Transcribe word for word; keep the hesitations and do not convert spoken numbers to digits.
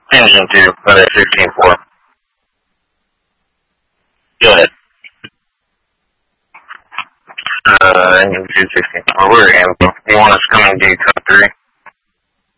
Engine two, but at sixteen four. Go ahead. Uh, engine two, sixteen four. Where are you? You want us coming to code three?